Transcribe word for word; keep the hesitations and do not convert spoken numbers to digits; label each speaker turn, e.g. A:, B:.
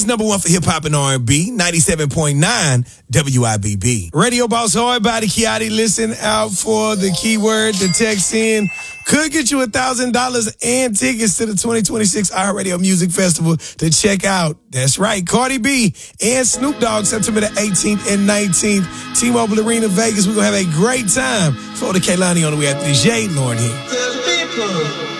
A: number one for hip-hop and R and B, ninety-seven point nine W I B B. Radio Boss Hard Body Kiati, listen out for the keyword to text in. Could get you one thousand dollars and tickets to the twenty twenty-six iHeartRadio Music Festival to check out. That's right, Cardi B and Snoop Dogg, September the eighteenth and nineteenth. T-Mobile Arena, Vegas. We're going to have a great time. For the Kaylani on the way after the Jay Lauren here.